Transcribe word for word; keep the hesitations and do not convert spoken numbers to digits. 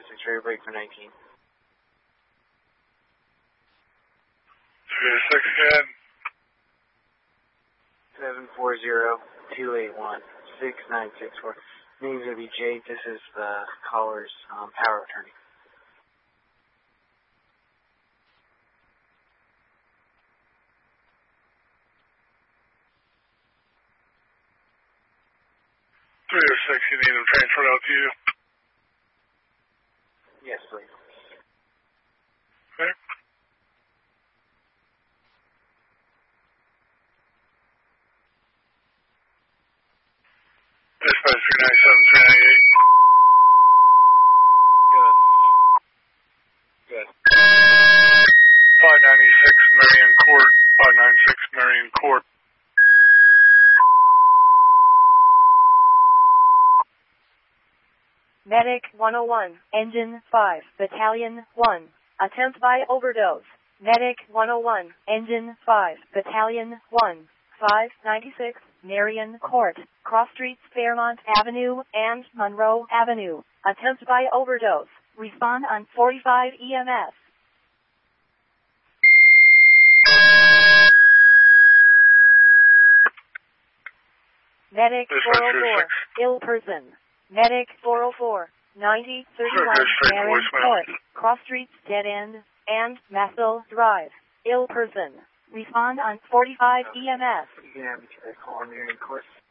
six, ready to break for nineteen. three oh six, again. seven four zero, two eight one, six nine six four. Name's going to be Jake. This is the caller's um, power attorney. three oh six, you need him transferred out to you? Yes, please. Okay. Dispatch three nine seven, three nine eight. Good. Good. five ninety-six Marion Court, five ninety-six Marion Court. Medic one oh one, Engine five, Battalion one, attempt by overdose. Medic one oh one, Engine five, Battalion one, five ninety-six, Marion Court, cross streets Fairmont Avenue and Monroe Avenue. Attempt by overdose. Respond on forty-five E M S. Medic four oh four, ill person. Medic four oh four, ninety thirty-one, Marion Court, cross streets Dead End and Massel Drive. Ill person. Respond on forty-five E M S. You can have me to that call on Marion Court.